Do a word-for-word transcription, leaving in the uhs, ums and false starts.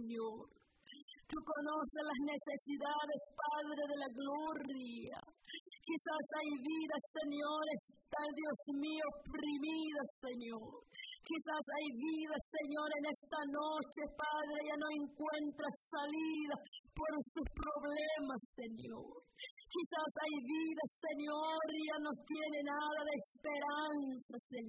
Señor. Tú conoces las necesidades, Padre de la gloria. Quizás hay vidas, Señor, están, Dios mío, oprimidas, Señor. Quizás hay vidas, Señor, en esta noche, Padre, ya no encuentras salida por sus problemas, Señor. Quizás hay vidas, Señor, y ya no tiene nada de esperanza, Señor.